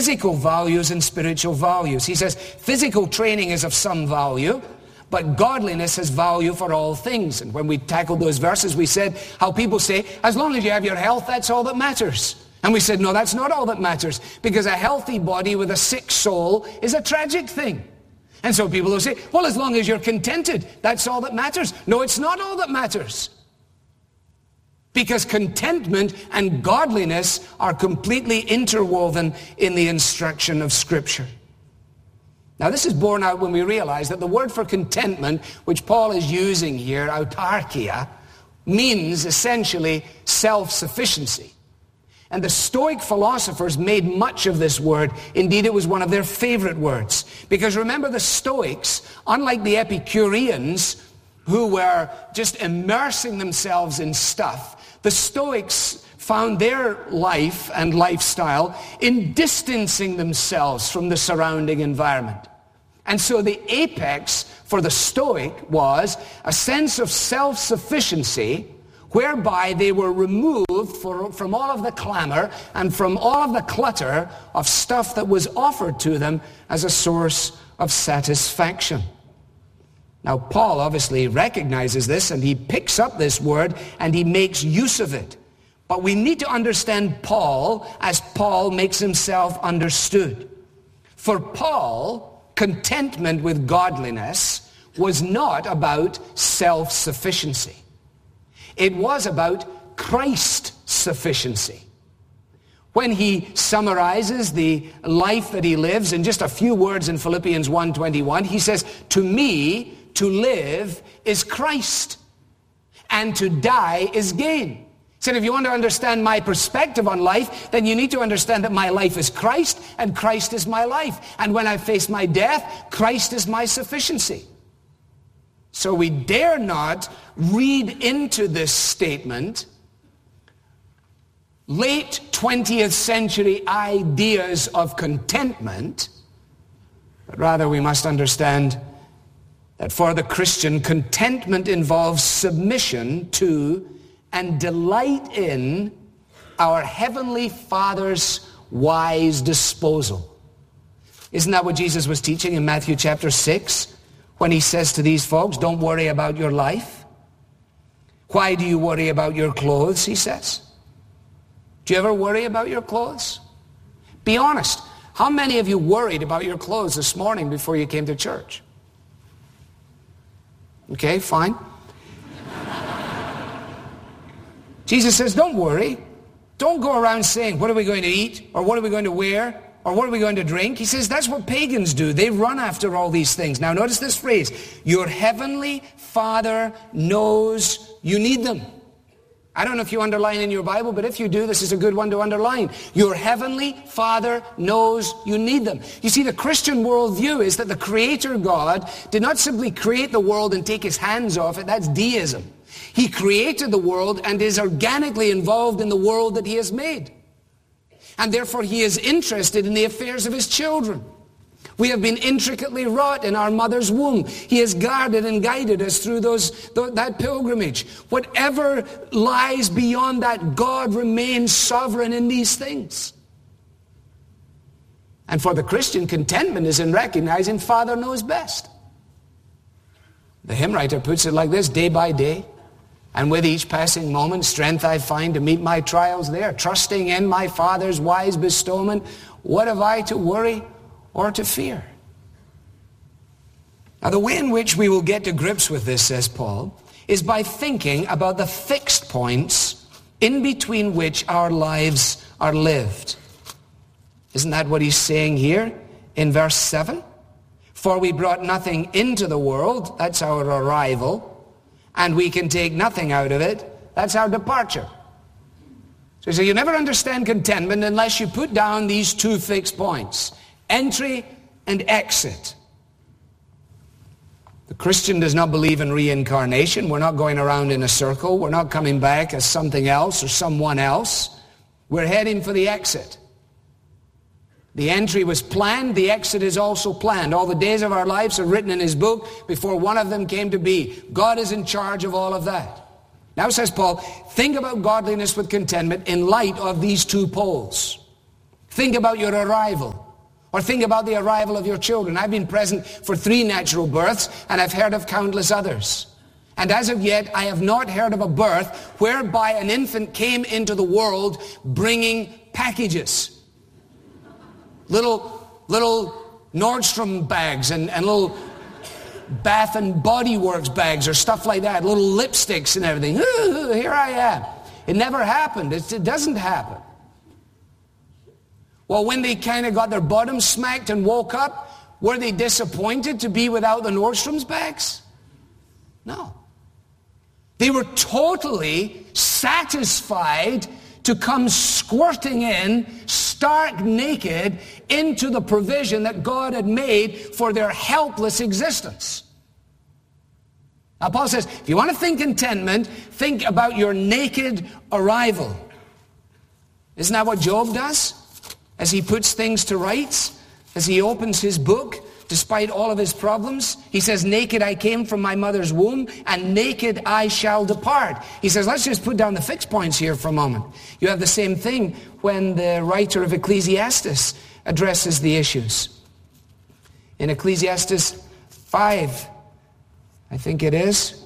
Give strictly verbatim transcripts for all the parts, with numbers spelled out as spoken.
physical values and spiritual values. He says physical training is of some value, but godliness has value for all things. And when we tackled those verses, we said how people say, as long as you have your health, that's all that matters. And we said, no, that's not all that matters, because a healthy body with a sick soul is a tragic thing. And so people will say, well, as long as you're contented, that's all that matters. No, it's not all that matters. Because contentment and godliness are completely interwoven in the instruction of Scripture. Now, this is borne out when we realize that the word for contentment, which Paul is using here, autarkia, means essentially self-sufficiency. And the Stoic philosophers made much of this word. Indeed, it was one of their favorite words. Because remember, the Stoics, unlike the Epicureans, who were just immersing themselves in stuff, the Stoics found their life and lifestyle in distancing themselves from the surrounding environment. And so the apex for the Stoic was a sense of self-sufficiency, whereby they were removed for, from all of the clamor and from all of the clutter of stuff that was offered to them as a source of satisfaction. Now, Paul obviously recognizes this, and he picks up this word and he makes use of it. But we need to understand Paul as Paul makes himself understood. For Paul, contentment with godliness was not about self-sufficiency. It was about Christ sufficiency. When he summarizes the life that he lives in just a few words in Philippians one twenty-one, he says, to me, to live is Christ, and to die is gain. He said, if you want to understand my perspective on life, then you need to understand that my life is Christ, and Christ is my life. And when I face my death, Christ is my sufficiency. So we dare not read into this statement late twentieth century ideas of contentment, but rather we must understand that for the Christian, contentment involves submission to and delight in our Heavenly Father's wise disposal. Isn't that what Jesus was teaching in Matthew chapter six? When he says to these folks, don't worry about your life. Why do you worry about your clothes, he says. Do you ever worry about your clothes? Be honest. How many of you worried about your clothes this morning before you came to church? Okay, fine. Jesus says, don't worry. Don't go around saying, what are we going to eat? Or what are we going to wear? Or what are we going to drink? He says that's what pagans do. They run after all these things. Now notice this phrase. Your heavenly Father knows you need them. I don't know if you underline in your Bible, but if you do, this is a good one to underline. Your heavenly Father knows you need them. You see, the Christian worldview is that the Creator God did not simply create the world and take his hands off it. That's deism. He created the world and is organically involved in the world that he has made. And therefore he is interested in the affairs of his children. We have been intricately wrought in our mother's womb. He has guarded and guided us through those that pilgrimage. Whatever lies beyond that, God remains sovereign in these things. And for the Christian, contentment is in recognizing Father knows best. The hymn writer puts it like this, day by day, and with each passing moment, strength I find to meet my trials there. Trusting in my Father's wise bestowment, what have I to worry or to fear? Now, the way in which we will get to grips with this, says Paul, is by thinking about the fixed points in between which our lives are lived. Isn't that what he's saying here in verse seven? For we brought nothing into the world, that's our arrival, and we can take nothing out of it, that's our departure. So, so you never understand contentment unless you put down these two fixed points, entry and exit. The Christian does not believe in reincarnation. We're not going around in a circle. We're not coming back as something else or someone else. We're heading for the exit. The entry was planned, the exit is also planned. All the days of our lives are written in his book before one of them came to be. God is in charge of all of that. Now, says Paul, think about godliness with contentment in light of these two poles. Think about your arrival. Or think about the arrival of your children. I've been present for three natural births, and I've heard of countless others. And as of yet, I have not heard of a birth whereby an infant came into the world bringing packages. Little, little Nordstrom bags and, and little Bath and Body Works bags or stuff like that. Little lipsticks and everything. Ooh, here I am. It never happened. It, it doesn't happen. Well, when they kind of got their bottoms smacked and woke up, were they disappointed to be without the Nordstrom's bags? No. They were totally satisfied to come squirting in, stark naked, into the provision that God had made for their helpless existence. Now Paul says, if you want to think contentment, think about your naked arrival. Isn't that what Job does? As he puts things to rights, as he opens his book, despite all of his problems, he says, naked I came from my mother's womb, and naked I shall depart. He says, let's just put down the fixed points here for a moment. You have the same thing when the writer of Ecclesiastes addresses the issues. In Ecclesiastes five, I think it is.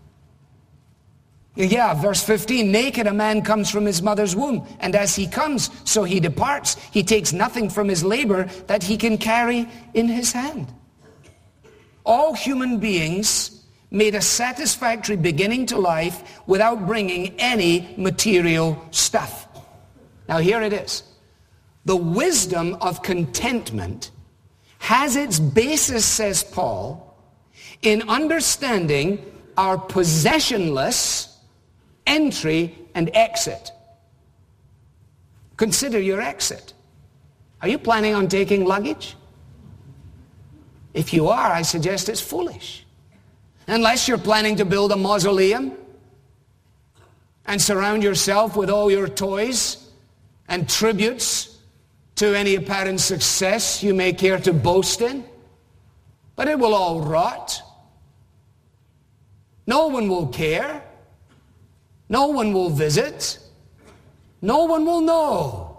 Yeah, verse fifteen, naked a man comes from his mother's womb, and as he comes, so he departs. He takes nothing from his labor that he can carry in his hand. All human beings made a satisfactory beginning to life without bringing any material stuff. Now here it is. The wisdom of contentment has its basis, says Paul, in understanding our possessionless entry and exit. Consider your exit. Are you planning on taking luggage? If you are, I suggest it's foolish. Unless you're planning to build a mausoleum and surround yourself with all your toys and tributes to any apparent success you may care to boast in. But it will all rot. No one will care. No one will visit. No one will know.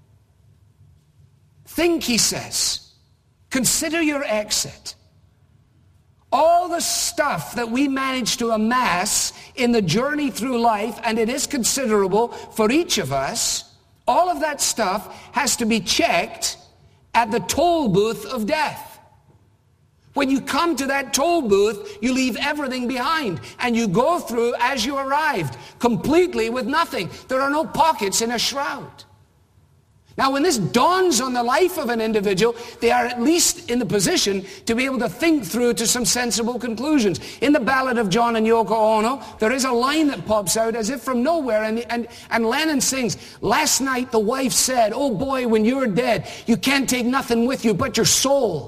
Think, he says. Consider your exit. All the stuff that we manage to amass in the journey through life, and it is considerable for each of us, all of that stuff has to be checked at the toll booth of death. When you come to that toll booth, you leave everything behind, and you go through as you arrived, completely with nothing. There are no pockets in a shroud. Now, when this dawns on the life of an individual, they are at least in the position to be able to think through to some sensible conclusions. In the Ballad of John and Yoko Ono, there is a line that pops out as if from nowhere, and, and, and Lennon sings, last night the wife said, oh boy, when you're dead, you can't take nothing with you but your soul.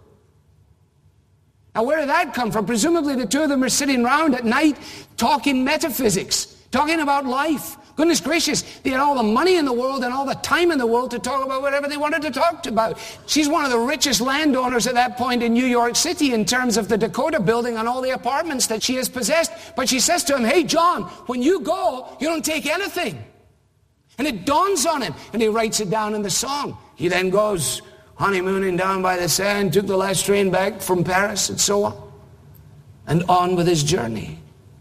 Now, where did that come from? Presumably the two of them are sitting around at night talking metaphysics, talking about life. Goodness gracious, they had all the money in the world and all the time in the world to talk about whatever they wanted to talk about. She's one of the richest landowners at that point in New York City in terms of the Dakota building and all the apartments that she has possessed. But she says to him, hey, John, when you go, you don't take anything. And it dawns on him, and he writes it down in the song. He then goes honeymooning down by the sand, took the last train back from Paris, and so on, and on with his journey.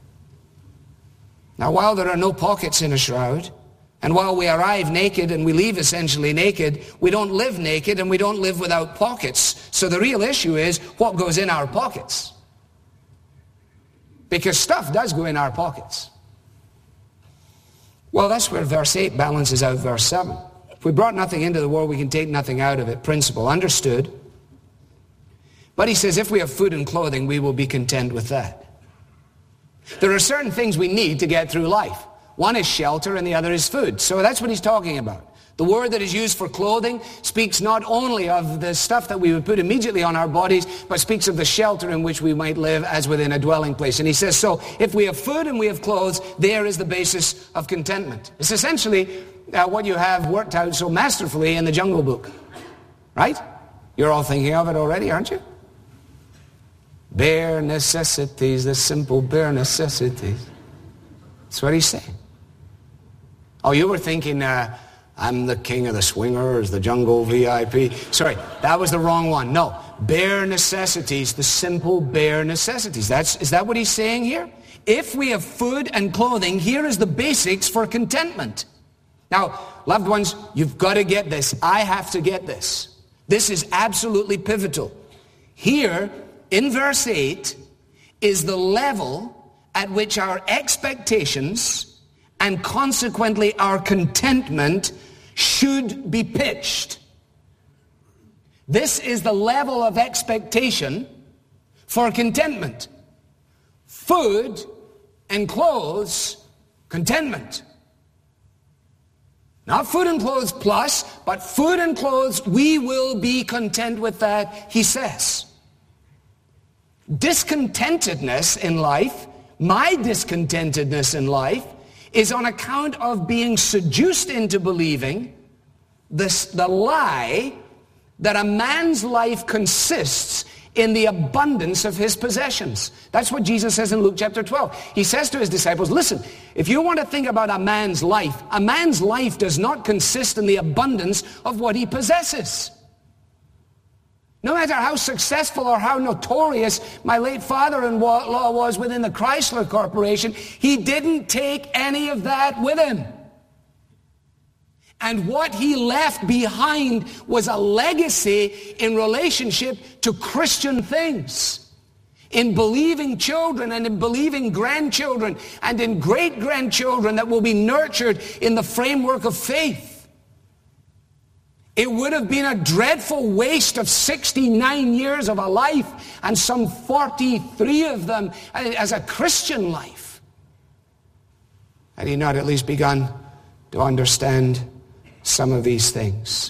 Now, while there are no pockets in a shroud, and while we arrive naked and we leave essentially naked, we don't live naked and we don't live without pockets. So the real issue is what goes in our pockets. Because stuff does go in our pockets. Well, that's where verse eight balances out verse seven. If we brought nothing into the world, we can take nothing out of it. Principle, understood. But he says if we have food and clothing, we will be content with that. There are certain things we need to get through life. One is shelter and the other is food. So that's what he's talking about. The word that is used for clothing speaks not only of the stuff that we would put immediately on our bodies, but speaks of the shelter in which we might live as within a dwelling place. And he says, so if we have food and we have clothes, there is the basis of contentment. It's essentially uh, what you have worked out so masterfully in the Jungle Book. Right? You're all thinking of it already, aren't you? Bare necessities, the simple bare necessities. That's what he's saying. Oh, you were thinking uh, I'm the king of the swingers, the jungle V I P. Sorry, that was the wrong one. No, bare necessities, the simple bare necessities. That's, is that what he's saying here? If we have food and clothing, here is the basics for contentment. Now, loved ones, you've got to get this. I have to get this. This is absolutely pivotal. Here, in verse eight, is the level at which our expectations and consequently our contentment should be pitched. This is the level of expectation for contentment. Food and clothes, contentment. Not food and clothes plus, but food and clothes, we will be content with that, he says. Discontentedness in life, my discontentedness in life, is on account of being seduced into believing this, the lie that a man's life consists in the abundance of his possessions. That's what Jesus says in Luke chapter twelve. He says to his disciples, listen, if you want to think about a man's life, a man's life does not consist in the abundance of what he possesses. No matter how successful or how notorious my late father-in-law was within the Chrysler Corporation, he didn't take any of that with him. And what he left behind was a legacy in relationship to Christian things, in believing children and in believing grandchildren and in great-grandchildren that will be nurtured in the framework of faith. It would have been a dreadful waste of sixty-nine years of a life and some forty-three of them as a Christian life. Had he not at least begun to understand some of these things?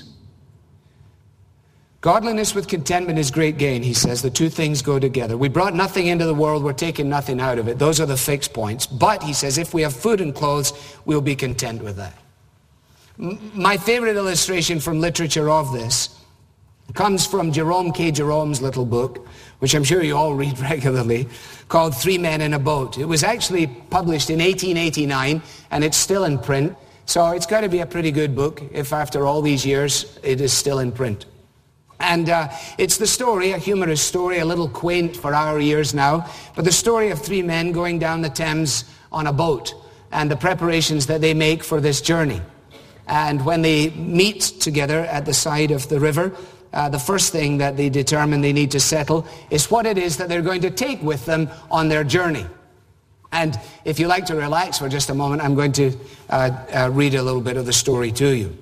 Godliness with contentment is great gain, he says. The two things go together. We brought nothing into the world, we're taking nothing out of it. Those are the fixed points. But, he says, if we have food and clothes, we'll be content with that. My favorite illustration from literature of this comes from Jerome K. Jerome's little book, which I'm sure you all read regularly, called Three Men in a Boat. It was actually published in eighteen eighty-nine, and it's still in print. So it's got to be a pretty good book if after all these years it is still in print. And uh, it's the story, a humorous story, a little quaint for our ears now, but the story of three men going down the Thames on a boat and the preparations that they make for this journey. And when they meet together at the side of the river, uh, the first thing that they determine they need to settle is what it is that they're going to take with them on their journey. And if you like to relax for just a moment, I'm going to uh, uh, read a little bit of the story to you.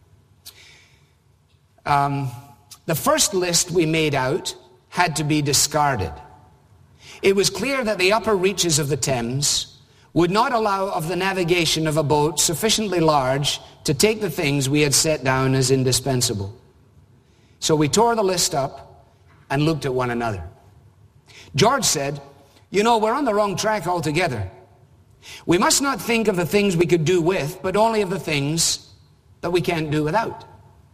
Um, the first list we made out had to be discarded. It was clear that the upper reaches of the Thames would not allow of the navigation of a boat sufficiently large to take the things we had set down as indispensable. So we tore the list up and looked at one another. George said, you know, we're on the wrong track altogether. We must not think of the things we could do with, but only of the things that we can't do without.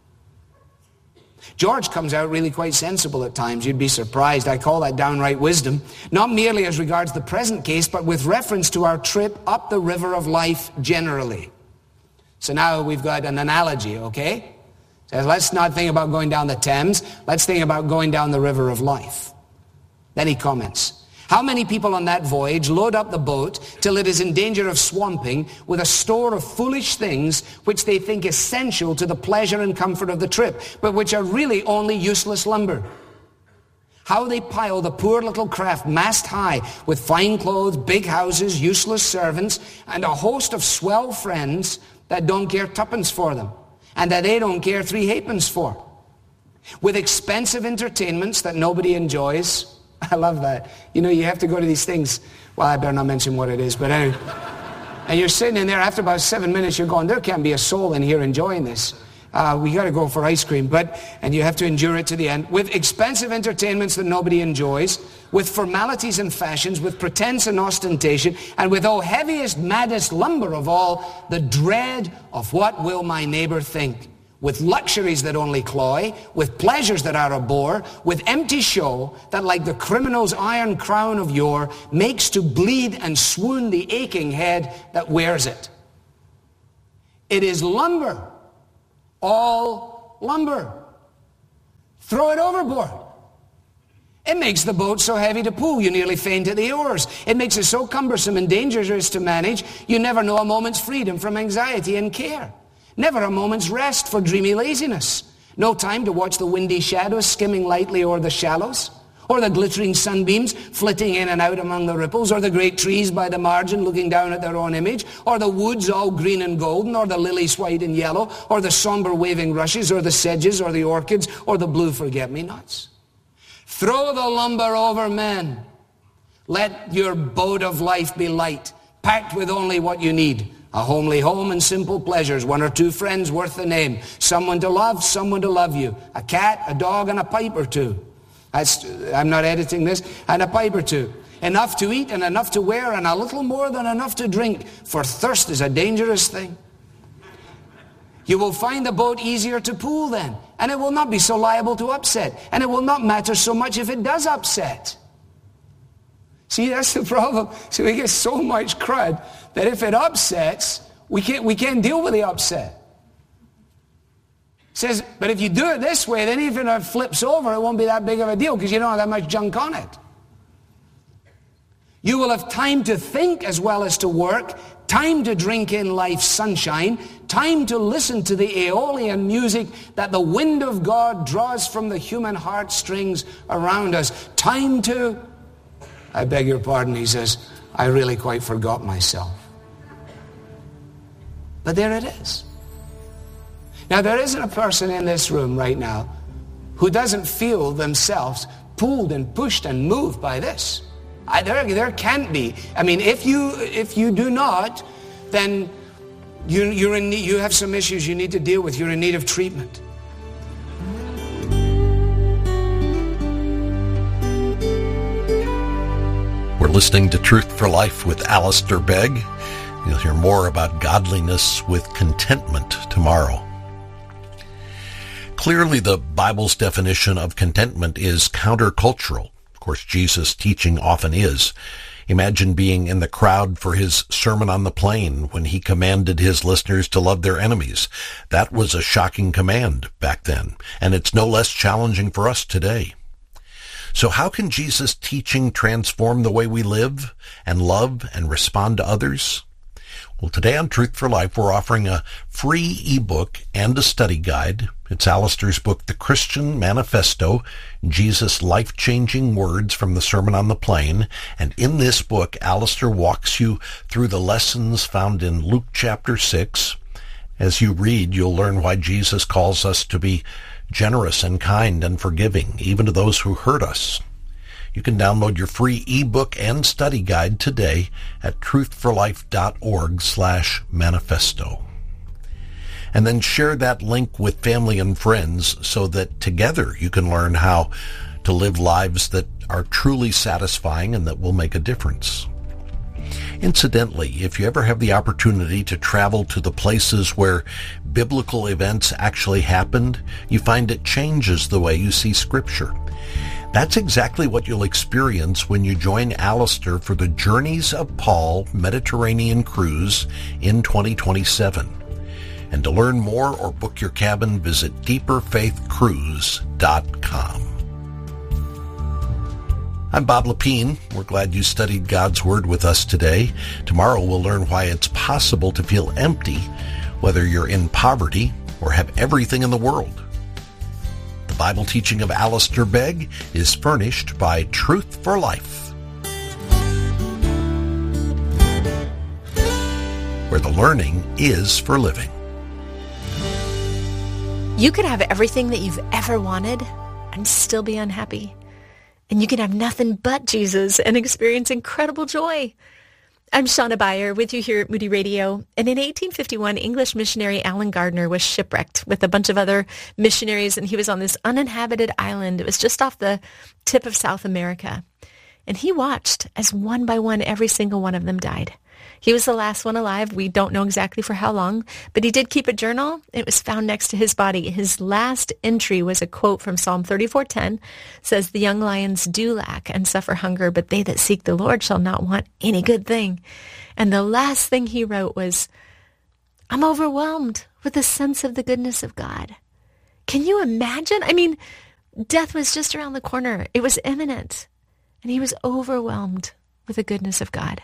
George comes out really quite sensible at times. You'd be surprised. I call that downright wisdom, not merely as regards the present case, but with reference to our trip up the river of life generally. So now we've got an analogy, okay? So let's not think about going down the Thames. Let's think about going down the river of life. Then he comments, how many people on that voyage load up the boat till it is in danger of swamping with a store of foolish things which they think essential to the pleasure and comfort of the trip, but which are really only useless lumber? How they pile the poor little craft mast high with fine clothes, big houses, useless servants, and a host of swell friends that don't care tuppence for them, and that they don't care three halfpence for. With expensive entertainments that nobody enjoys. I love that. You know, you have to go to these things. Well, I better not mention what it is, but anyway. And you're sitting in there, after about seven minutes, you're going, there can't be a soul in here enjoying this. Uh, we got to go for ice cream, but, and you have to endure it to the end. With expensive entertainments that nobody enjoys, with formalities and fashions, with pretense and ostentation, and with, oh, heaviest, maddest lumber of all, the dread of what will my neighbor think. With luxuries that only cloy, with pleasures that are a bore, with empty show that like the criminal's iron crown of yore makes to bleed and swoon the aching head that wears it. It is lumber all lumber. Throw it overboard. It makes the boat so heavy to pull, you nearly faint at the oars. It makes it so cumbersome and dangerous to manage, you never know a moment's freedom from anxiety and care. Never a moment's rest for dreamy laziness. No time to watch the windy shadows skimming lightly o'er the shallows, or the glittering sunbeams flitting in and out among the ripples, or the great trees by the margin looking down at their own image, or the woods all green and golden, or the lilies white and yellow, or the somber waving rushes, or the sedges, or the orchids, or the blue forget-me-nots. Throw the lumber over, men. Let your boat of life be light, packed with only what you need. A homely home and simple pleasures, one or two friends worth the name, someone to love, someone to love you, a cat, a dog, and a pipe or two. That's, I'm not editing this, and a pipe or two. Enough to eat and enough to wear and a little more than enough to drink, for thirst is a dangerous thing. You will find the boat easier to pull then, and it will not be so liable to upset, and it will not matter so much if it does upset. See, that's the problem. See, we get so much crud that if it upsets, we can't, we can't deal with the upset. It says, but if you do it this way, then even if it flips over, it won't be that big of a deal because you don't have that much junk on it. You will have time to think as well as to work, time to drink in life's sunshine, time to listen to the Aeolian music that the wind of God draws from the human heartstrings around us. Time to, I beg your pardon, he says, I really quite forgot myself. But there it is. Now, there isn't a person in this room right now who doesn't feel themselves pulled and pushed and moved by this. I, there, there can't be. I mean, if you if you do not, then you, you're in need, you have some issues you need to deal with. You're in need of treatment. We're listening to Truth for Life with Alistair Begg. You'll hear more about godliness with contentment tomorrow. Clearly, the Bible's definition of contentment is countercultural. Of course, Jesus' teaching often is. Imagine being in the crowd for his Sermon on the Plain when he commanded his listeners to love their enemies. That was a shocking command back then, and it's no less challenging for us today. So how can Jesus' teaching transform the way we live and love and respond to others? Well, today on Truth for Life, we're offering a free ebook and a study guide. It's Alistair's book, The Christian Manifesto, Jesus' Life-Changing Words from the Sermon on the Plain. And in this book, Alistair walks you through the lessons found in Luke chapter six. As you read, you'll learn why Jesus calls us to be generous and kind and forgiving, even to those who hurt us. You can download your free ebook and study guide today at truthforlife.org slash manifesto. And then share that link with family and friends so that together you can learn how to live lives that are truly satisfying and that will make a difference. Incidentally, if you ever have the opportunity to travel to the places where biblical events actually happened, you find it changes the way you see Scripture. That's exactly what you'll experience when you join Alistair for the Journeys of Paul Mediterranean Cruise in twenty twenty-seven. And to learn more or book your cabin, visit deeper faith cruise dot com. I'm Bob Lepine. We're glad you studied God's Word with us today. Tomorrow we'll learn why it's possible to feel empty, whether you're in poverty or have everything in the world. The Bible teaching of Alistair Begg is furnished by Truth for Life, where the learning is for living. You could have everything that you've ever wanted and still be unhappy. And you can have nothing but Jesus and experience incredible joy. I'm Shauna Beyer with you here at Moody Radio. And in eighteen fifty-one, English missionary Alan Gardner was shipwrecked with a bunch of other missionaries, and he was on this uninhabited island. It was just off the tip of South America. And he watched as one by one, every single one of them died. He was the last one alive. We don't know exactly for how long, but he did keep a journal. It was found next to his body. His last entry was a quote from Psalm thirty-four ten, says, "The young lions do lack and suffer hunger, but they that seek the Lord shall not want any good thing." And the last thing he wrote was, "I'm overwhelmed with a sense of the goodness of God. Can you imagine? I mean, death was just around the corner. It was imminent. And he was overwhelmed with the goodness of God.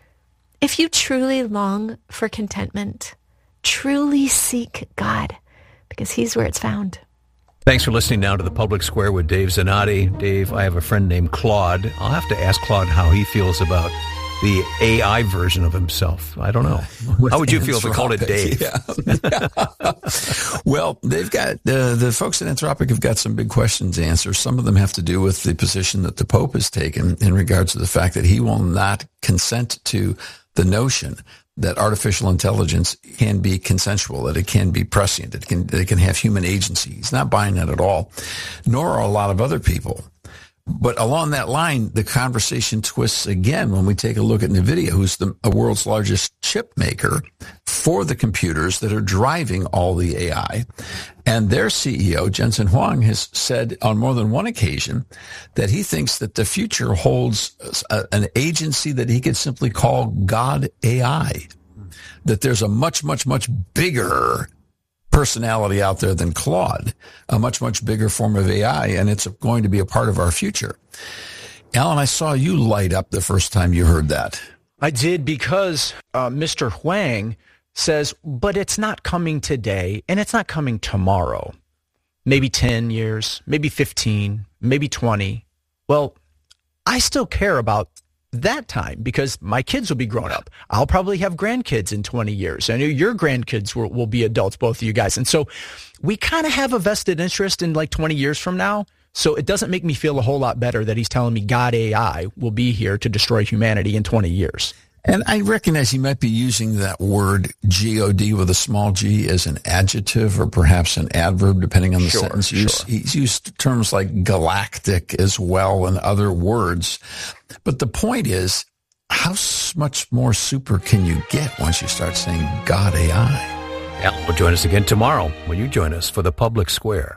If you truly long for contentment, truly seek God, because he's where it's found. Thanks for listening now to The Public Square with Dave Zanotti. Dave, I have a friend named Claude. I'll have to ask Claude how he feels about the A I version of himself. I don't know. How would you feel if we called it Dave? Yeah. Well, they've got, uh, the folks at Anthropic have got some big questions to answer. Some of them have to do with the position that the Pope has taken in regards to the fact that he will not consent to the notion that artificial intelligence can be consensual, that it can be prescient, that it can, that it can have human agency. He's not buying that at all, nor are a lot of other people. But along that line, the conversation twists again when we take a look at NVIDIA, who's the world's largest chip maker for the computers that are driving all the A I. And their C E O, Jensen Huang, has said on more than one occasion that he thinks that the future holds a, an agency that he could simply call God A I, that there's a much, much, much bigger personality out there than Claude, a much, much bigger form of A I, and it's going to be a part of our future. Alan, I saw you light up the first time you heard that. I did, because uh, Mister Huang says, but it's not coming today, and it's not coming tomorrow. Maybe ten years, maybe fifteen, maybe twenty. Well, I still care about that time, because my kids will be grown up. I'll probably have grandkids in twenty years. I know your grandkids will, will be adults, both of you guys. And so we kind of have a vested interest in like twenty years from now. So it doesn't make me feel a whole lot better that he's telling me God A I will be here to destroy humanity in twenty years. And I recognize he might be using that word G O D with a small g as an adjective or perhaps an adverb, depending on the Sure, sentence use. sure. He's used terms like galactic as well and other words. But the point is, how s- much more super can you get once you start saying God A I? Alan will join us again tomorrow when you join us for The Public Square.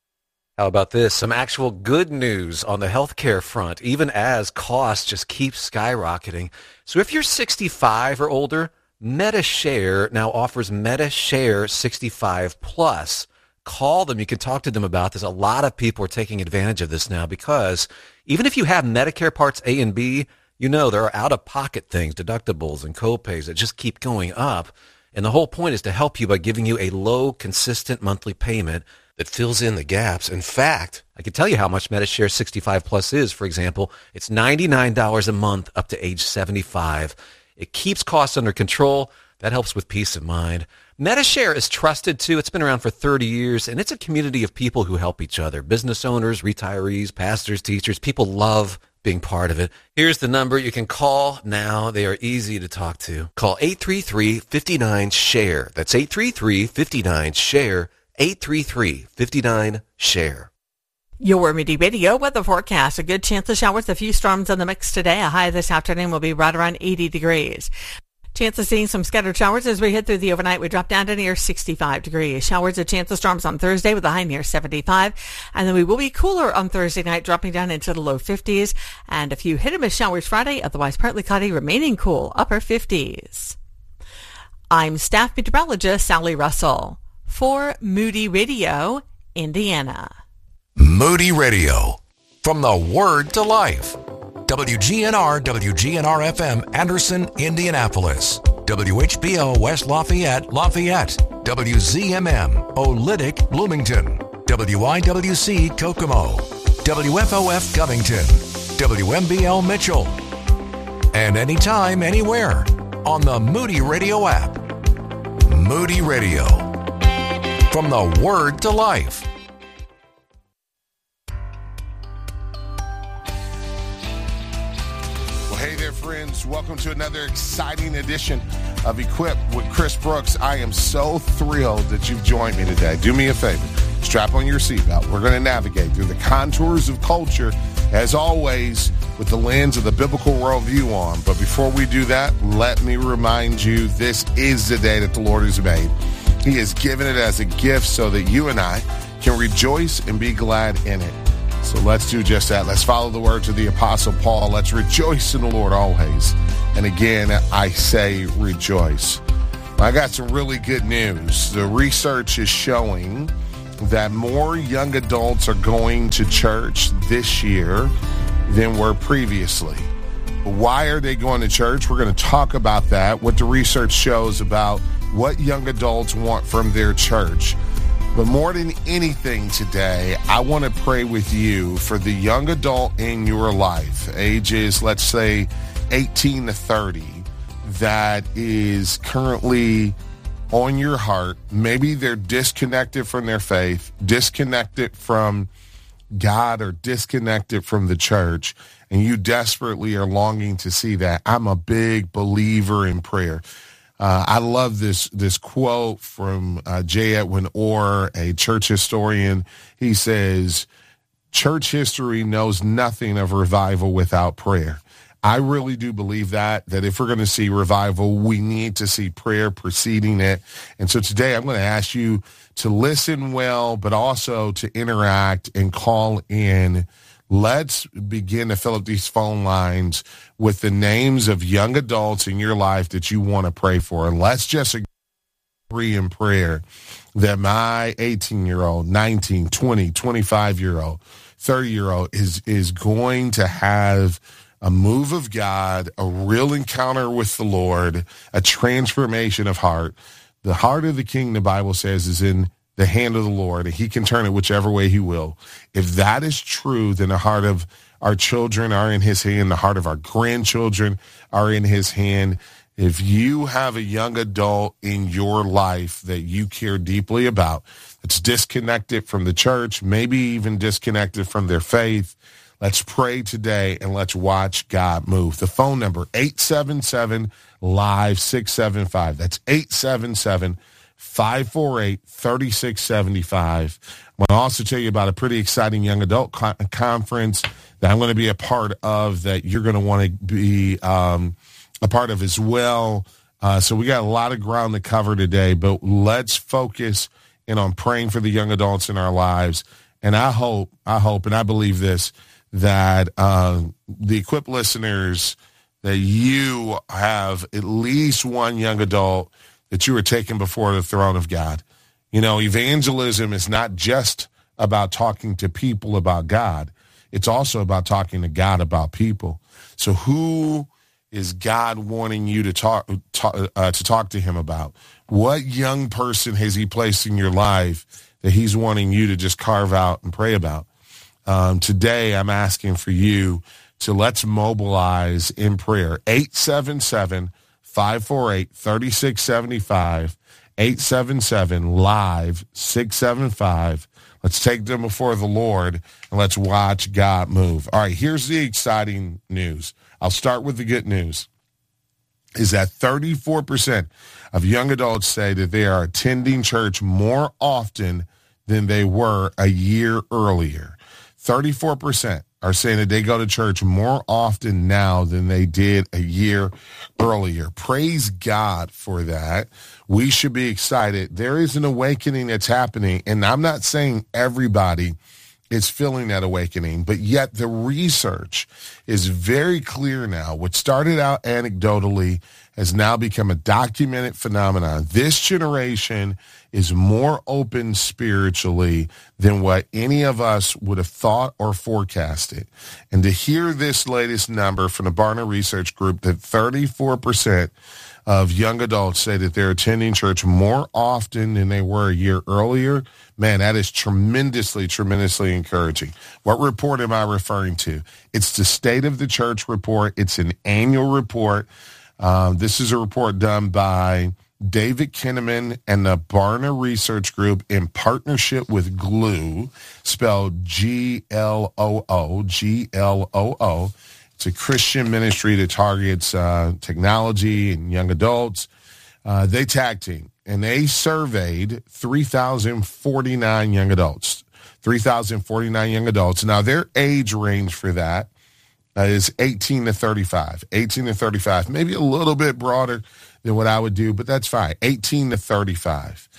How about this? Some actual good news on the healthcare front, even as costs just keep skyrocketing. So if you're sixty-five or older, MediShare now offers MediShare sixty-five plus. Call them. You can talk to them about this. A lot of people are taking advantage of this now, because even if you have Medicare Parts A and B, you know there are out-of-pocket things, deductibles and copays that just keep going up. And the whole point is to help you by giving you a low, consistent monthly payment that fills in the gaps. In fact, I can tell you how much MediShare sixty-five plus is. For example, it's ninety-nine dollars a month up to age seventy-five. It keeps costs under control. That helps with peace of mind. MediShare is trusted too. It's been around for thirty years, and it's a community of people who help each other. Business owners, retirees, pastors, teachers. People love being part of it. Here's the number you can call now. They are easy to talk to. Call eight three three, five nine, SHARE. That's eight three three, five nine, SHARE. eight three three, five nine, SHARE. Your Moody Radio weather forecast. A good chance of showers, a few storms in the mix today. A high this afternoon will be right around eighty degrees. Chance of seeing some scattered showers as we head through the overnight. We drop down to near sixty-five degrees. Showers, a chance of storms on Thursday with a high near seventy-five. And then we will be cooler on Thursday night, dropping down into the low fifties. And a few hit and miss showers Friday, otherwise partly cloudy, remaining cool, upper fifties. I'm staff meteorologist Sally Russell for Moody Radio, Indiana. Moody Radio, from the Word to Life. W G N R, W G N R F M, Anderson, Indianapolis. W H B O, West Lafayette, Lafayette. W Z M M, Olytic, Bloomington. W I W C, Kokomo. W F O F, Covington. W M B L, Mitchell. And anytime, anywhere, on the Moody Radio app. Moody Radio, from the Word to Life. Hey there, friends. Welcome to another exciting edition of Equipped with Chris Brooks. I am so thrilled that you've joined me today. Do me a favor. Strap on your seatbelt. We're going to navigate through the contours of culture, as always, with the lens of the biblical worldview on. But before we do that, let me remind you, this is the day that the Lord has made. He has given it as a gift so that you and I can rejoice and be glad in it. So let's do just that. Let's follow the words of the Apostle Paul. Let's rejoice in the Lord always. And again, I say rejoice. I got some really good news. The research is showing that more young adults are going to church this year than were previously. Why are they going to church? We're going to talk about that, what the research shows about what young adults want from their church. But more than anything today, I want to pray with you for the young adult in your life, ages, let's say, eighteen to thirty, that is currently on your heart. Maybe they're disconnected from their faith, disconnected from God, or disconnected from the church, and you desperately are longing to see that. I'm a big believer in prayer. Uh, I love this this quote from uh, J. Edwin Orr, a church historian. He says, church history knows nothing of revival without prayer. I really do believe that, that if we're going to see revival, we need to see prayer preceding it. And so today I'm going to ask you to listen well, but also to interact and call in. Let's begin to fill up these phone lines with the names of young adults in your life that you want to pray for. And let's just agree in prayer that my eighteen-year-old, nineteen, twenty, twenty-five-year-old, thirty-year-old is, is going to have a move of God, a real encounter with the Lord, a transformation of heart. The heart of the king, the Bible says, is in the hand of the Lord, and he can turn it whichever way he will. If that is true, then the heart of our children are in his hand. The heart of our grandchildren are in his hand. If you have a young adult in your life that you care deeply about, that's disconnected from the church, maybe even disconnected from their faith, let's pray today and let's watch God move. The phone number, eight seven seven, live, six seven five. That's eight seven seven, five four eight, three six seven five. I want to also tell you about a pretty exciting young adult co- conference that I'm going to be a part of, that you're going to want to be um, a part of as well. Uh, so we got a lot of ground to cover today, but let's focus in on praying for the young adults in our lives. And I hope, I hope, and I believe this, that uh, the Equip listeners, that you have at least one young adult that you are taking before the throne of God. You know, evangelism is not just about talking to people about God. It's also about talking to God about people. So who is God wanting you to talk, talk uh, to talk to him about? What young person has he placed in your life that he's wanting you to just carve out and pray about? Um, today, I'm asking for you to let's mobilize in prayer. eight seven seven, five four eight, three six seven five, eight seven seven, live, six seven five. Let's take them before the Lord, and let's watch God move. All right, here's the exciting news. I'll start with the good news, is that thirty-four percent of young adults say that they are attending church more often than they were a year earlier. thirty-four percent are saying that they go to church more often now than they did a year earlier. Praise God for that. We should be excited. There is an awakening that's happening, and I'm not saying everybody is feeling that awakening, but yet the research is very clear now. What started out anecdotally has now become a documented phenomenon. This generation is more open spiritually than what any of us would have thought or forecasted. And to hear this latest number from the Barna Research Group, that thirty-four percent of young adults say that they're attending church more often than they were a year earlier, man, that is tremendously, tremendously encouraging. What report am I referring to? It's the State of the Church report. It's an annual report. Um, this is a report done by David Kinnaman and the Barna Research Group in partnership with Gloo, spelled G L O O, G L O O. It's a Christian ministry that targets uh, technology and young adults. Uh, they tag team, and they surveyed three thousand forty-nine young adults, three thousand forty-nine young adults. Now, their age range for that uh, is eighteen to thirty-five, eighteen to thirty-five, maybe a little bit broader than what I would do, but that's fine, eighteen to thirty-five.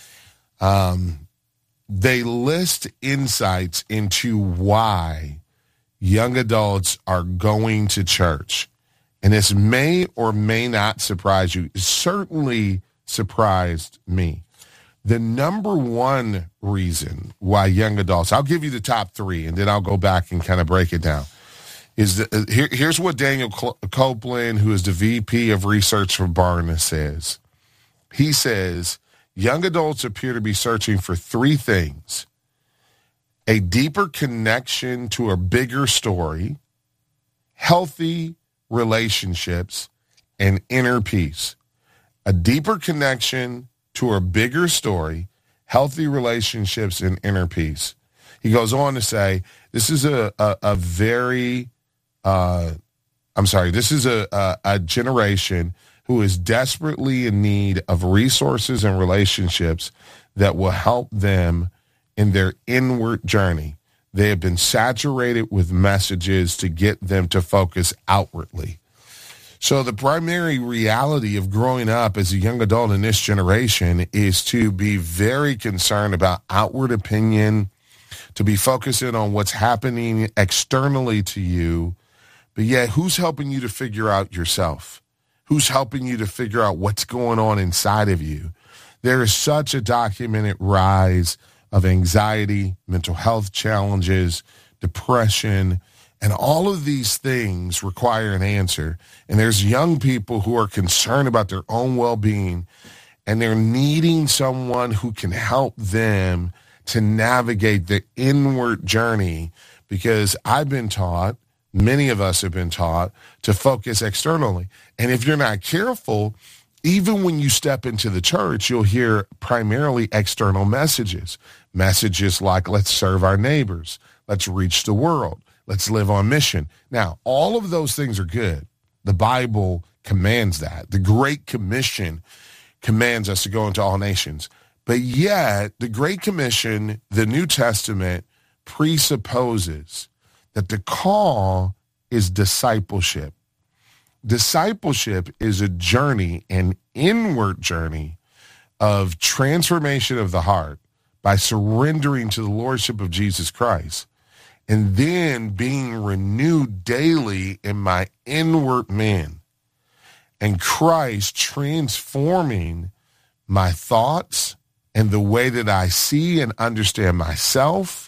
Um, they list insights into why young adults are going to church. And this may or may not surprise you. It certainly surprised me. The number one reason why young adults, I'll give you the top three, and then I'll go back and kind of break it down, is that, uh, here, here's what Daniel Copeland, who is the V P of research for Barna, says. He says, young adults appear to be searching for three things: a deeper connection to a bigger story, healthy relationships, and inner peace. A deeper connection to a bigger story, healthy relationships, and inner peace. He goes on to say, this is a, a, a very, uh, I'm sorry, this is a, a, a generation who is desperately in need of resources and relationships that will help them in their inward journey. They have been saturated with messages to get them to focus outwardly. So the primary reality of growing up as a young adult in this generation is to be very concerned about outward opinion, to be focusing on what's happening externally to you, but yet who's helping you to figure out yourself? Who's helping you to figure out what's going on inside of you? There is such a documented rise of anxiety, mental health challenges, depression, and all of these things require an answer. And there's young people who are concerned about their own well-being, and they're needing someone who can help them to navigate the inward journey, because I've been taught, many of us have been taught, to focus externally. And if you're not careful, even when you step into the church, you'll hear primarily external messages. Messages like, let's serve our neighbors, let's reach the world, let's live on mission. Now, all of those things are good. The Bible commands that. The Great Commission commands us to go into all nations. But yet, the Great Commission, the New Testament, presupposes that the call is discipleship. Discipleship is a journey, an inward journey of transformation of the heart by surrendering to the lordship of Jesus Christ, and then being renewed daily in my inward man, and Christ transforming my thoughts and the way that I see and understand myself,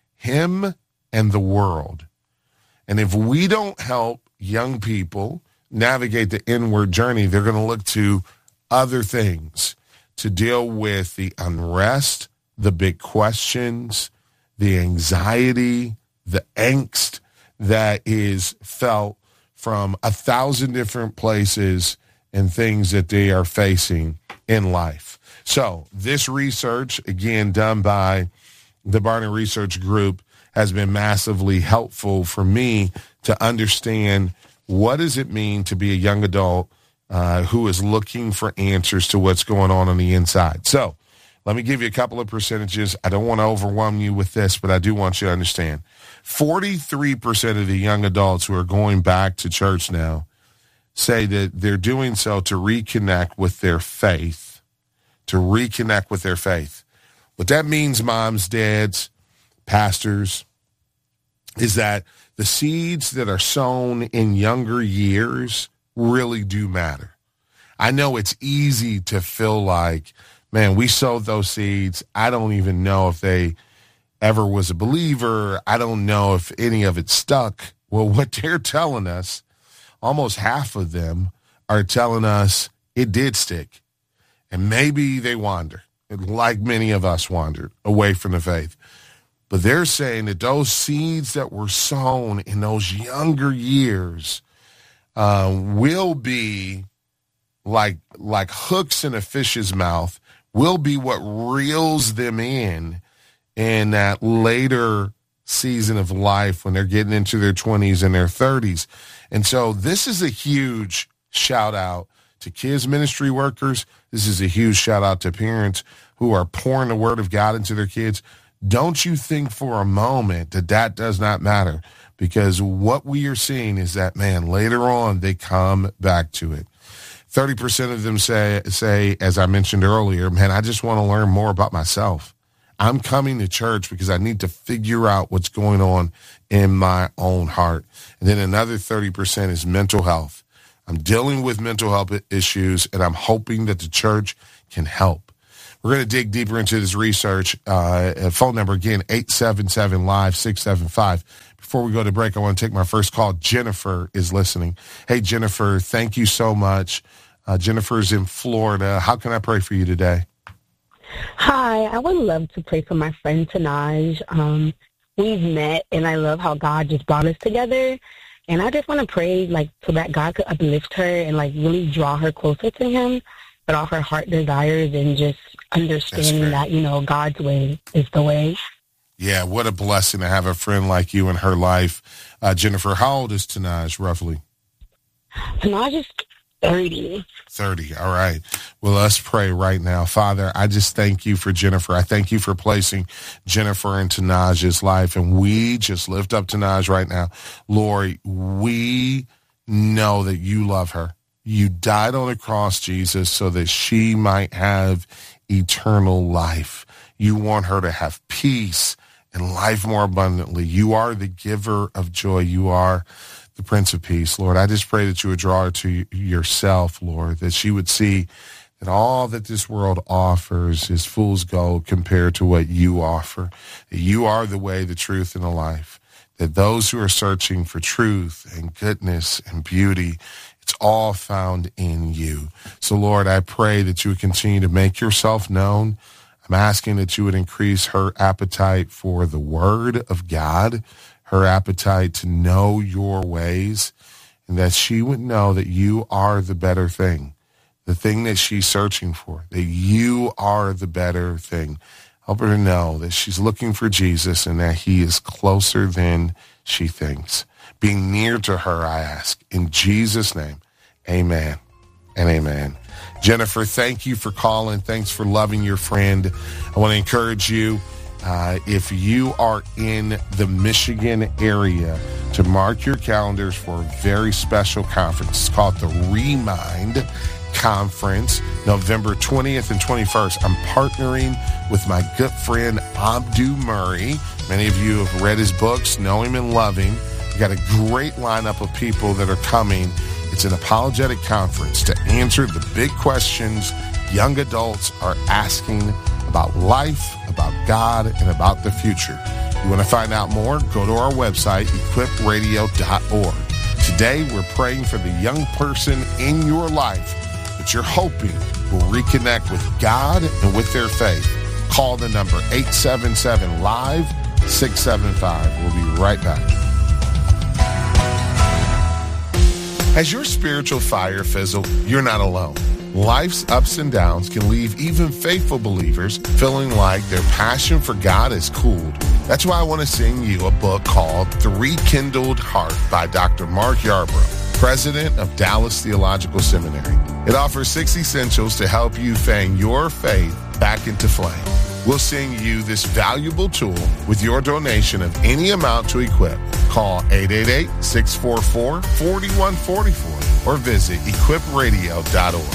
him, and the world. And if we don't help young people navigate the inward journey, they're going to look to other things to deal with the unrest, the big questions, the anxiety, the angst that is felt from a thousand different places and things that they are facing in life. So this research, again, done by the Barna Research Group, has been massively helpful for me to understand what does it mean to be a young adult uh, who is looking for answers to what's going on on the inside. So let me give you a couple of percentages. I don't want to overwhelm you with this, but I do want you to understand. forty-three percent of the young adults who are going back to church now say that they're doing so to reconnect with their faith, to reconnect with their faith. What that means, moms, dads, pastors, is that the seeds that are sown in younger years really do matter. I know it's easy to feel like, man, we sowed those seeds. I don't even know if they ever was a believer. I don't know if any of it stuck. Well, what they're telling us, almost half of them are telling us it did stick. And maybe they wander, like many of us wandered away from the faith. But they're saying that those seeds that were sown in those younger years uh, will be like like hooks in a fish's mouth, will be what reels them in in that later season of life when they're getting into their twenties and their thirties. And so this is a huge shout out to kids ministry workers. This is a huge shout out to parents who are pouring the word of God into their kids. Don't you think for a moment that that does not matter, because what we are seeing is that, man, later on they come back to it. thirty percent of them say, say, as I mentioned earlier, man, I just want to learn more about myself. I'm coming to church because I need to figure out what's going on in my own heart. And then another thirty percent is mental health. I'm dealing with mental health issues, and I'm hoping that the church can help. We're going to dig deeper into this research. Uh, phone number again, eight seven seven, live, six seven five. Before we go to break, I want to take my first call. Jennifer is listening. Hey, Jennifer, thank you so much. Uh, Jennifer's in Florida. How can I pray for you today? Hi, I would love to pray for my friend Tanaj. Um, we've met, and I love how God just brought us together. And I just want to pray, like, so that God could uplift her and, like, really draw her closer to him, but all her heart desires and just understanding that, you know, God's way is the way. Yeah, what a blessing to have a friend like you in her life. Uh, Jennifer, how old is Tanaj, roughly? Tanaj is thirty. thirty, all right. Well, let's pray right now. Father, I just thank you for Jennifer. I thank you for placing Jennifer in Tanaj's life, and we just lift up Tanaj right now. Lord, we know that you love her. You died on the cross, Jesus, so that she might have eternal life. You want her to have peace and life more abundantly. You are the giver of joy. You are the Prince of Peace. Lord, I just pray that you would draw her to yourself, Lord, that she would see that all that this world offers is fool's gold compared to what you offer. That you are the way, the truth, and the life. That those who are searching for truth and goodness and beauty, it's all found in you. So, Lord, I pray that you would continue to make yourself known. I'm asking that you would increase her appetite for the Word of God, her appetite to know your ways, and that she would know that you are the better thing, the thing that she's searching for, that you are the better thing. Help her to know that she's looking for Jesus and that he is closer than she thinks. Being near to her, I ask, in Jesus' name, amen and amen. Jennifer, thank you for calling. Thanks for loving your friend. I want to encourage you, uh, if you are in the Michigan area, to mark your calendars for a very special conference. It's called the Remind Conference, November twentieth and twenty-first. I'm partnering with my good friend Abdu Murray. Many of you have read his books, know him and love him. We've got a great lineup of people that are coming. It's an apologetic conference to answer the big questions young adults are asking about life, about God, and about the future. You want to find out more? Go to our website, equip radio dot org. Today, we're praying for the young person in your life that you're hoping will reconnect with God and with their faith. Call the number eight seven seven, live, six seven five. We'll be right back. As your spiritual fire fizzle, you're not alone. Life's ups and downs can leave even faithful believers feeling like their passion for God is cooled. That's why I want to sing you a book called The Rekindled Heart by Doctor Mark Yarbrough, president of Dallas Theological Seminary. It offers six essentials to help you fan your faith back into flame. We'll send you this valuable tool with your donation of any amount to Equip. Call eight eight eight, six four four, four one four four or visit equip radio dot org.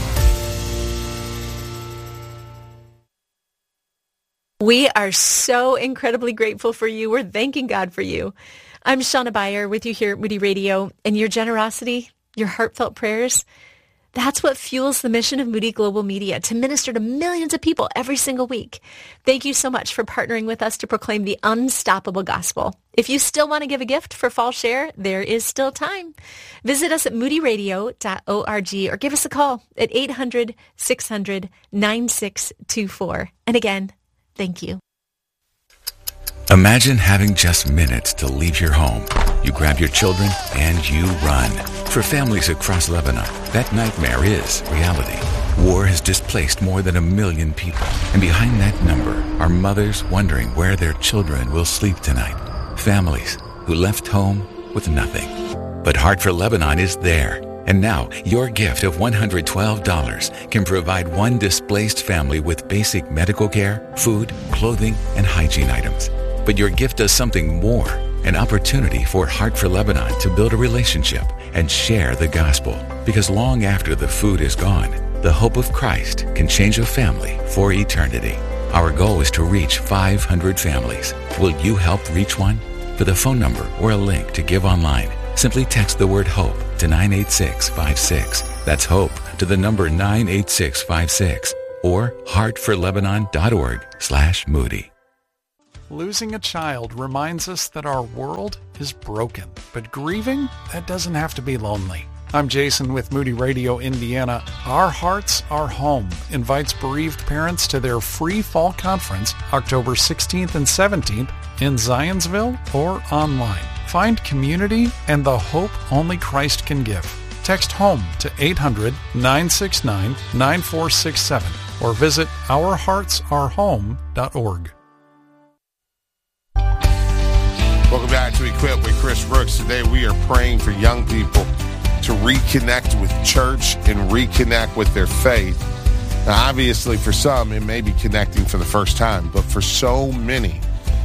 We are so incredibly grateful for you. We're thanking God for you. I'm Shauna Beyer with you here at Moody Radio, and your generosity, your heartfelt prayers, that's what fuels the mission of Moody Global Media, to minister to millions of people every single week. Thank you so much for partnering with us to proclaim the unstoppable gospel. If you still want to give a gift for Fall Share, there is still time. Visit us at moody radio dot org or give us a call at eight hundred, six hundred, nine six two four. And again, thank you. Imagine having just minutes to leave your home. You grab your children and you run. For families across Lebanon, that nightmare is reality. War has displaced more than a million people. And behind that number are mothers wondering where their children will sleep tonight. Families who left home with nothing. But Heart for Lebanon is there. And now, your gift of one hundred twelve dollars can provide one displaced family with basic medical care, food, clothing, and hygiene items. But your gift does something more, an opportunity for Heart for Lebanon to build a relationship and share the gospel. Because long after the food is gone, the hope of Christ can change a family for eternity. Our goal is to reach five hundred families. Will you help reach one? For the phone number or a link to give online, simply text the word HOPE to nine eight six five six. That's HOPE to the number nine eight six five six or heart for lebanon dot org slash Moody. Losing a child reminds us that our world is broken, but grieving, that doesn't have to be lonely. I'm Jason with Moody Radio Indiana. Our Hearts, Our Home invites bereaved parents to their free fall conference October sixteenth and seventeenth in Zionsville or online. Find community and the hope only Christ can give. Text HOME to eight hundred, nine six nine, nine four six seven or visit our hearts are home dot org. Welcome back to Equip with Chris Brooks. Today we are praying for young people to reconnect with church and reconnect with their faith. Now, obviously, for some, it may be connecting for the first time, but for so many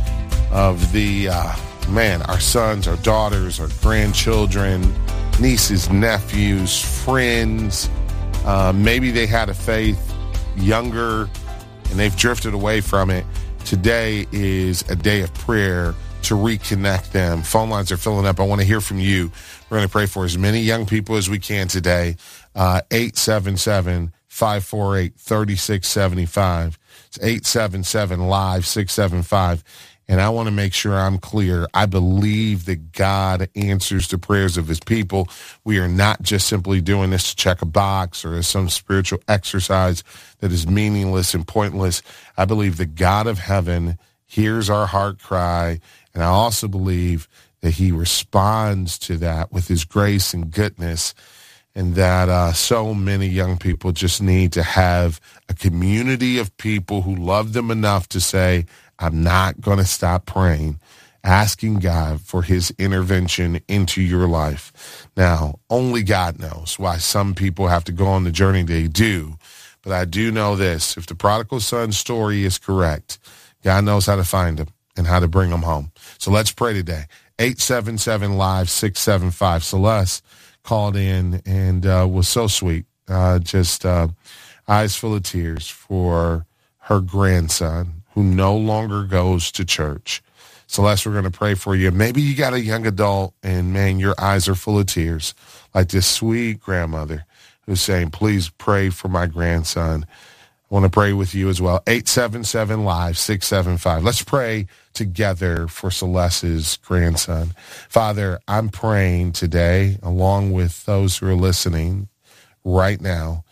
of the, uh, man, our sons, our daughters, our grandchildren, nieces, nephews, friends, uh, maybe they had a faith younger and they've drifted away from it. Today is a day of prayer to reconnect them. Phone lines are filling up. I want to hear from you. We're going to pray for as many young people as we can today. Uh, eight seven seven, five four eight, three six seven five. It's eight seven seven, live, six seven five. And I want to make sure I'm clear. I believe that God answers the prayers of his people. We are not just simply doing this to check a box or as some spiritual exercise that is meaningless and pointless. I believe the God of heaven hears our heart cry. And I also believe that he responds to that with his grace and goodness, and that uh, so many young people just need to have a community of people who love them enough to say, I'm not going to stop praying, asking God for his intervention into your life. Now, only God knows why some people have to go on the journey they do, but I do know this. If the prodigal son story is correct, God knows how to find them and how to bring them home. So let's pray today. eight seven seven, live, six seven five. Celeste called in and uh, was so sweet. Uh, just uh, eyes full of tears for her grandson who no longer goes to church. Celeste, we're going to pray for you. Maybe you got a young adult and, man, your eyes are full of tears, like this sweet grandmother who's saying, please pray for my grandson. I want to pray with you as well. eight seven seven, live, six seven five. Let's pray together for Celeste's grandson. Father, I'm praying today, along with those who are listening right now,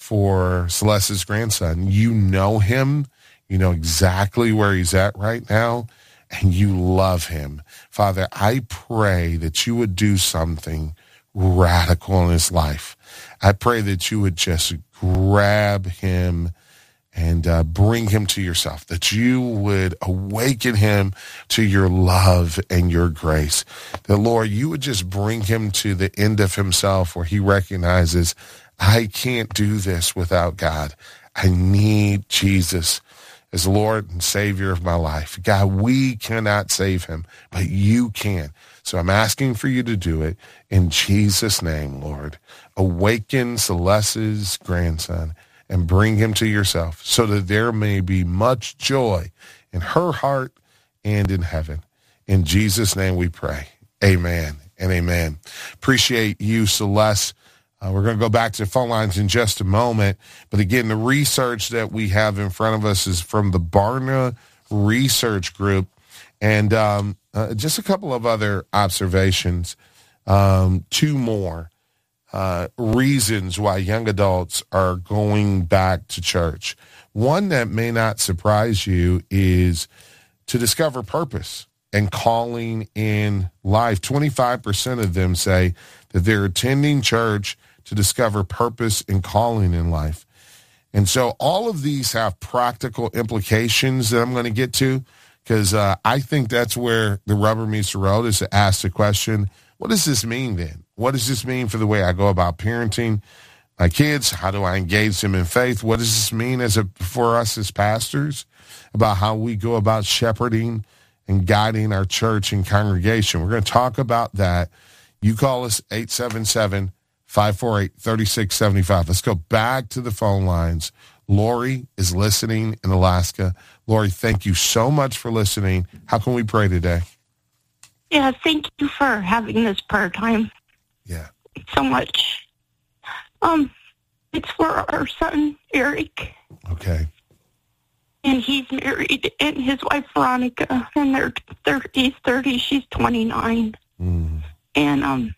for Celeste's grandson. You know him. You know exactly where he's at right now, and you love him. Father, I pray that you would do something radical in his life. I pray that you would just grab him and uh, bring him to yourself, that you would awaken him to your love and your grace. That, Lord, you would just bring him to the end of himself where he recognizes, I can't do this without God. I need Jesus as Lord and Savior of my life. God, we cannot save him, but you can. So I'm asking for you to do it in Jesus' name, Lord. Awaken Celeste's grandson and bring him to yourself so that there may be much joy in her heart and in heaven. In Jesus' name we pray. Amen and amen. Appreciate you, Celeste. Uh, we're going to go back to the phone lines in just a moment. But again, the research that we have in front of us is from the Barna Research Group. And um, uh, just a couple of other observations, um, two more. Uh, reasons why young adults are going back to church. One that may not surprise you is to discover purpose and calling in life. twenty-five percent of them say that they're attending church to discover purpose and calling in life. And so all of these have practical implications that I'm going to get to, because uh, I think that's where the rubber meets the road, is to ask the question, what does this mean then? What does this mean for the way I go about parenting my kids? How do I engage them in faith? What does this mean as a, for us as pastors about how we go about shepherding and guiding our church and congregation? We're going to talk about that. You call us eight seven seven, five four eight, three six seven five. Let's go back to the phone lines. Lori is listening in Alaska. Lori, thank you so much for listening. How can we pray today? Yeah, thank you for having this prayer time. Yeah. So much. Um, it's for our son, Eric. Okay. And he's married, and his wife, Veronica, and they're, they're, he's thirty, she's twenty-nine. Mm. And um,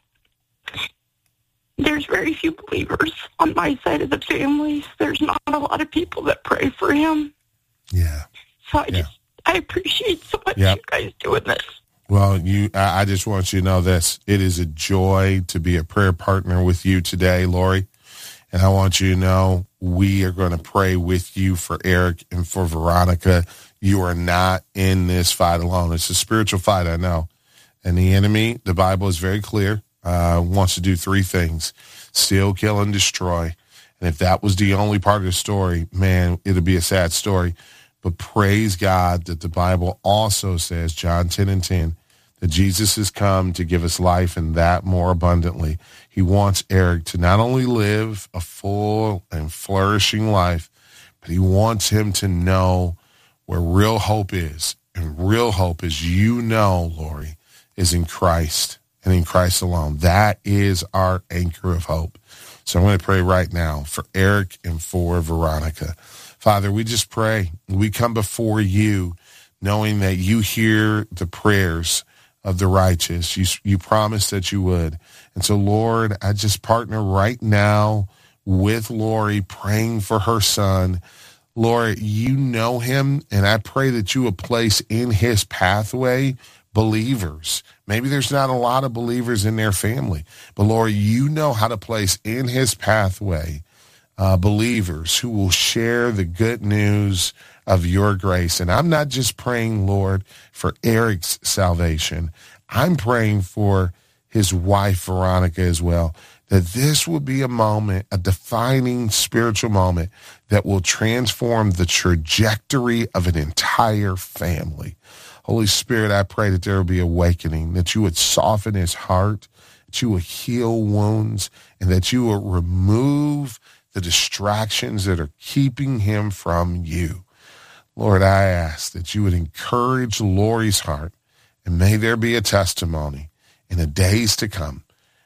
there's very few believers on my side of the family. There's not a lot of people that pray for him. Yeah. So I yeah. just, I appreciate so much yep. you guys doing this. Well, you, I, I just want you to know this. It is a joy to be a prayer partner with you today, Lori. And I want you to know we are going to pray with you for Eric and for Veronica. You are not in this fight alone. It's a spiritual fight, I know. And the enemy, the Bible is very clear, uh, wants to do three things: steal, kill, and destroy. And if that was the only part of the story, man, it'd be a sad story. But praise God that the Bible also says, John ten and ten, that Jesus has come to give us life and that more abundantly. He wants Eric to not only live a full and flourishing life, but he wants him to know where real hope is. And real hope, as you know, Lori, is in Christ and in Christ alone. That is our anchor of hope. So I'm going to pray right now for Eric and for Veronica. Father, we just pray. We come before you knowing that you hear the prayers of the righteous. You, you promised that you would. And so, Lord, I just partner right now with Lori, praying for her son. Lord, you know him, and I pray that you would place in his pathway believers. Maybe there's not a lot of believers in their family, but Lord, you know how to place in his pathway uh, believers who will share the good news of your grace. And I'm not just praying, Lord, for Eric's salvation. I'm praying for his wife, Veronica, as well, that this will be a moment, a defining spiritual moment that will transform the trajectory of an entire family. Holy Spirit, I pray that there will be awakening, that you would soften his heart, that you would heal wounds, and that you would remove the distractions that are keeping him from you. Lord, I ask that you would encourage Lori's heart, and may there be a testimony in the days to come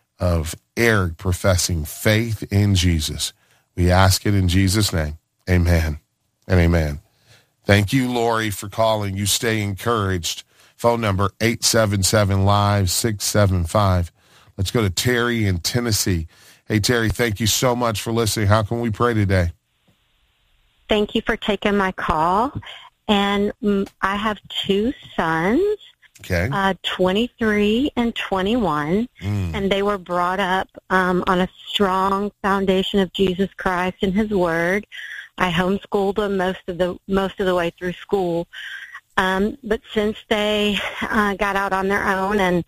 of Eric professing faith in Jesus. We ask it in Jesus' name. Amen and amen. Thank you, Lori, for calling. You stay encouraged. Phone number eight seven seven, live, six seven five. Let's go to Terry in Tennessee. Hey, Terry, thank you so much for listening. How can we pray today? Thank you for taking my call. And um, I have two sons, okay, uh, twenty-three and twenty-one, mm. and they were brought up um, on a strong foundation of Jesus Christ and his word. I homeschooled them most of the most of the way through school. Um, but since they uh, got out on their own and,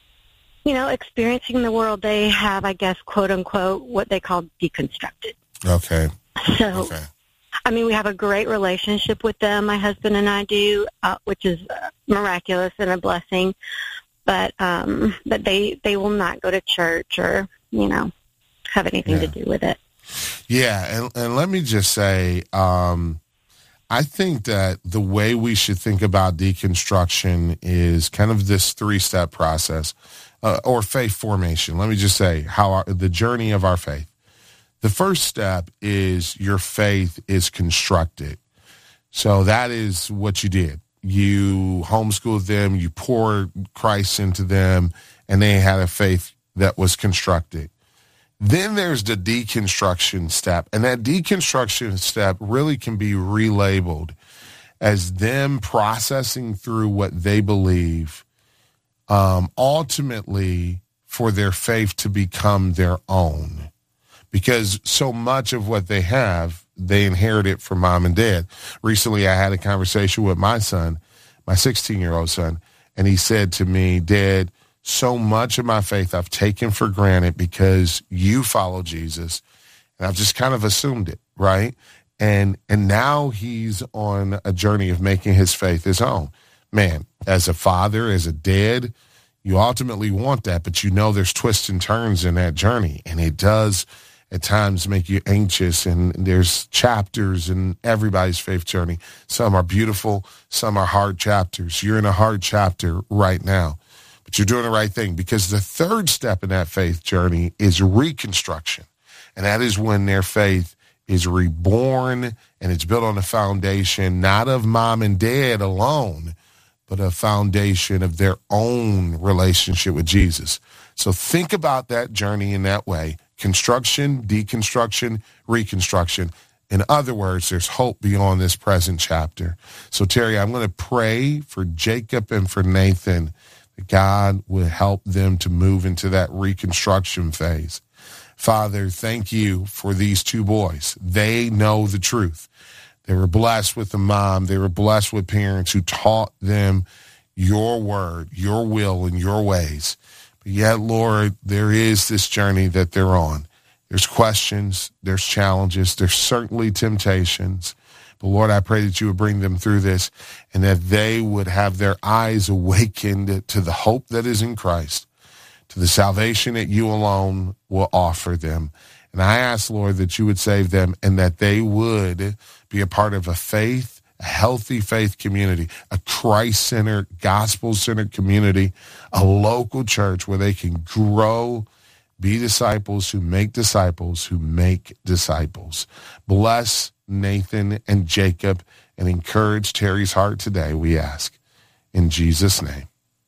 you know, experiencing the world, they have, I guess, quote unquote, what they call deconstructed. Okay. So, okay. I mean, we have a great relationship with them, my husband and I do, uh, which is uh, miraculous and a blessing. But um, but they, they will not go to church or, you know, have anything yeah. to do with it. Yeah, and, and let me just say, um, I think that the way we should think about deconstruction is kind of this three-step process, uh, or faith formation. Let me just say how our, the journey of our faith. The first step is your faith is constructed. So that is what you did. You homeschooled them, you poured Christ into them, and they had a faith that was constructed. Then there's the deconstruction step, and that deconstruction step really can be relabeled as them processing through what they believe, um, ultimately for their faith to become their own. Because so much of what they have, they inherited from mom and dad. Recently, I had a conversation with my son, my sixteen-year-old son, and he said to me, Dad, so much of my faith I've taken for granted because you follow Jesus, and I've just kind of assumed it, right? And and now he's on a journey of making his faith his own. Man, as a father, as a dad, you ultimately want that, but you know there's twists and turns in that journey, and it does at times make you anxious, and there's chapters in everybody's faith journey. Some are beautiful, some are hard chapters. You're in a hard chapter right now. But you're doing the right thing, because the third step in that faith journey is reconstruction. And that is when their faith is reborn and it's built on a foundation not of mom and dad alone, but a foundation of their own relationship with Jesus. So think about that journey in that way. Construction, deconstruction, reconstruction. In other words, there's hope beyond this present chapter. So Terry, I'm going to pray for Jacob and for Nathan that God will help them to move into that reconstruction phase. Father, thank you for these two boys. They know the truth. They were blessed with a mom. They were blessed with parents who taught them your word, your will, and your ways. But yet, Lord, there is this journey that they're on. There's questions, there's challenges, there's certainly temptations. But Lord, I pray that you would bring them through this and that they would have their eyes awakened to the hope that is in Christ, to the salvation that you alone will offer them. And I ask, Lord, that you would save them and that they would be a part of a faith, a healthy faith community, a Christ-centered, gospel-centered community, a local church where they can grow, be disciples who make disciples who make disciples. Bless Nathan and Jacob and encourage Terry's heart today, we ask. In Jesus' name,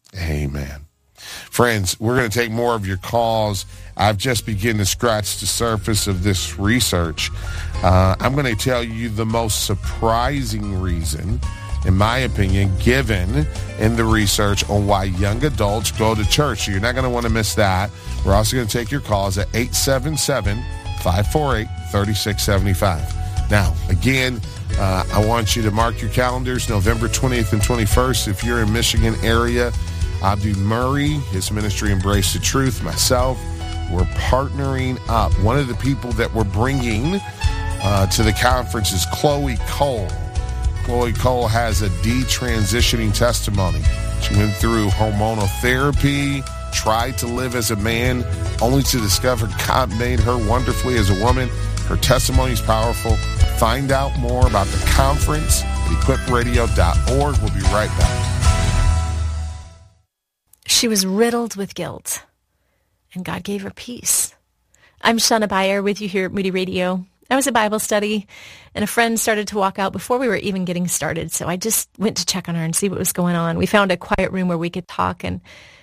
amen. Friends, we're going to take more of your calls. I've just begun to scratch the surface of this research. Uh, I'm going to tell you the most surprising reason, in my opinion, given in the research on why young adults go to church. You're not going to want to miss that. We're also going to take your calls at eight seven seven, five four eight, three six seven five. Now, again, uh, I want you to mark your calendars, November twentieth and twenty-first. If you're in Michigan area, Abdu Murray, his ministry Embrace the Truth, myself, we're partnering up. One of the people that we're bringing uh, to the conference is Chloe Cole. Chloe Cole has a detransitioning testimony. She went through hormonal therapy, tried to live as a man, only to discover God made her wonderfully as a woman. Her testimony is powerful. Find out more about the conference at equip radio dot org. We'll be right back. She was riddled with guilt, and God gave her peace. I'm Shauna Beyer with you here at Moody Radio. I was at Bible study, and a friend started to walk out before we were even getting started, so I just went to check on her and see what was going on. We found a quiet room where we could talk, and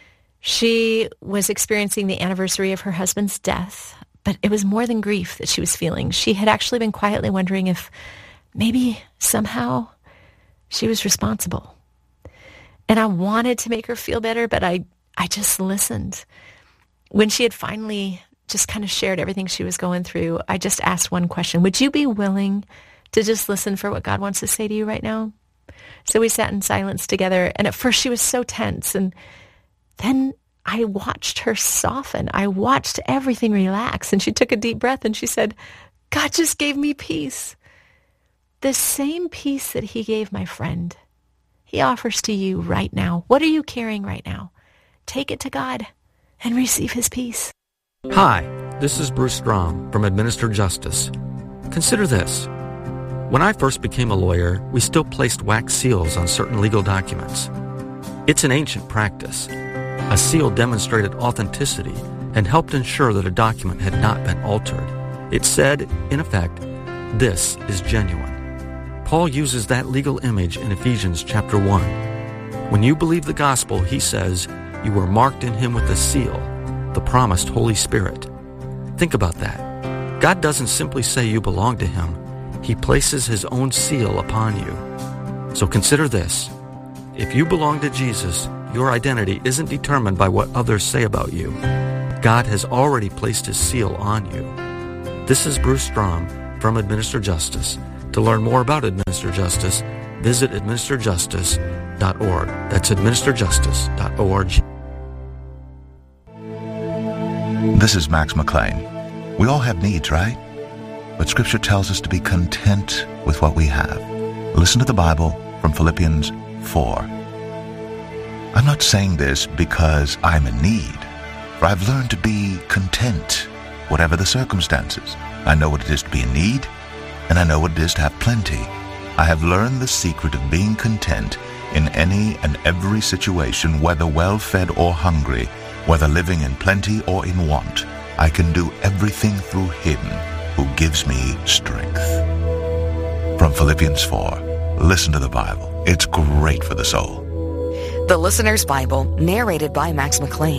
she was experiencing the anniversary of her husband's death, but it was more than grief that she was feeling. She had actually been quietly wondering if maybe somehow she was responsible. And I wanted to make her feel better, but I, I just listened. When she had finally just kind of shared everything she was going through, I just asked one question. Would you be willing to just listen for what God wants to say to you right now? So we sat in silence together, and at first she was so tense, and then I watched her soften. I watched everything relax, and she took a deep breath, and she said, God just gave me peace. The same peace that he gave my friend, he offers to you right now. What are you carrying right now? Take it to God and receive his peace. Hi, this is Bruce Strom from Administer Justice. Consider this. When I first became a lawyer, we still placed wax seals on certain legal documents. It's an ancient practice. A seal demonstrated authenticity and helped ensure that a document had not been altered. It said, in effect, this is genuine. Paul uses that legal image in Ephesians chapter one. When you believe the gospel, he says, you were marked in him with a seal, the promised Holy Spirit. Think about that. God doesn't simply say you belong to him. He places his own seal upon you. So consider this. If you belong to Jesus, your identity isn't determined by what others say about you. God has already placed his seal on you. This is Bruce Strom from Administer Justice. To learn more about Administer Justice, visit administer justice dot org. That's administer justice dot org. This is Max McLean. We all have needs, right? But Scripture tells us to be content with what we have. Listen to the Bible from Philippians four. I'm not saying this because I'm in need, for I've learned to be content, whatever the circumstances. I know what it is to be in need, and I know what it is to have plenty. I have learned the secret of being content in any and every situation, whether well-fed or hungry, whether living in plenty or in want. I can do everything through him who gives me strength. From Philippians four, listen to the Bible. It's great for the soul. The Listener's Bible, narrated by Max McLean.